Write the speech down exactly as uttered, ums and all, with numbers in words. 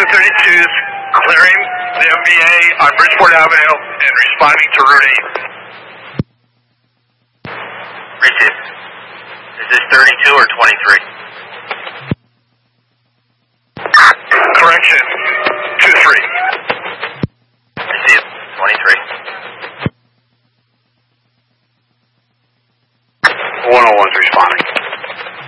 thirty-two's clearing the M V A on Bridgeport Avenue and responding to Route eight. Receive. Is this thirty-two or twenty-three? Correction, two three. Receive. twenty-three. one oh one's responding.